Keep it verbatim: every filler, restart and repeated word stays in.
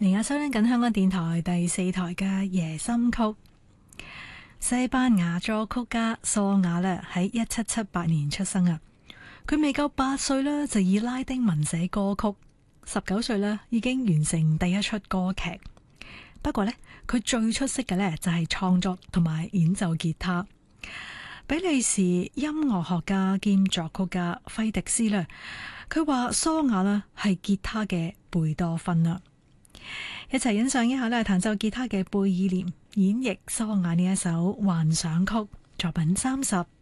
而家收聽緊香港電台第四台嘅夜心曲。西班牙作曲家蘇雅咧喺一七七八年出生啊，佢未夠八歲咧就以拉丁文寫歌曲，十九歲咧已經完成第一出歌劇。不過呢，佢最出色嘅呢就係創作同埋演奏吉他。比利時音樂學家兼作曲家費迪斯咧，佢話蘇雅咧係吉他嘅貝多芬啊。一齊欣賞一下咧彈奏吉他嘅貝爾廉演繹蘇雅呢一首幻想曲作品三十。